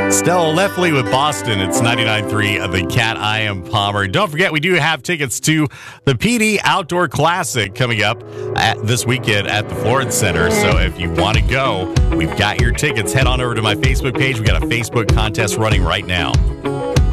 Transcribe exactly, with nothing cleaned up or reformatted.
Stella Leffley with Boston. It's ninety-nine point three of the Cat. I am Palmer. Don't forget, we do have tickets to the P D Outdoor Classic coming up at this weekend at the Florence Center. So if you want to go, we've got your tickets. Head on over to my Facebook page. We got a Facebook contest running right now.